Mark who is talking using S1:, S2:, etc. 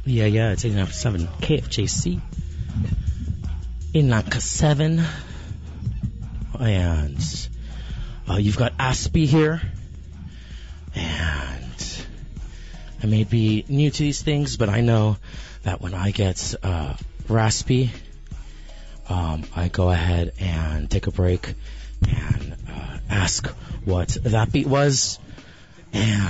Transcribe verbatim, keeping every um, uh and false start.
S1: Yeah, yeah, it's eighty-nine point seven K F J C. eighty-nine point seven. And uh, you've got Aspie here. And I may be new to these things, but I know that when I get uh, raspy, um, I go ahead and take a break and uh, ask what that beat was. And